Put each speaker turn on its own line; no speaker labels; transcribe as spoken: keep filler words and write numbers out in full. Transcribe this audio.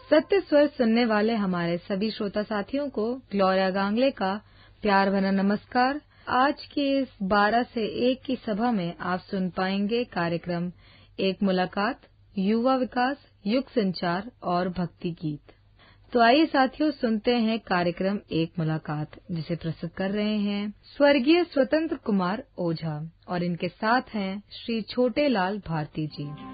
सत्य स्वर सुनने वाले हमारे सभी श्रोता साथियों को ग्लोरिया गांगले का प्यार भरा नमस्कार। आज की इस बारह से एक की सभा में आप सुन पाएंगे कार्यक्रम एक मुलाकात, युवा विकास, युग संचार और भक्ति गीत। तो आइए साथियों, सुनते हैं कार्यक्रम एक मुलाकात, जिसे प्रस्तुत कर रहे हैं स्वर्गीय स्वतंत्र कुमार ओझा और इनके साथ हैं श्री छोटे लाल भारती जी।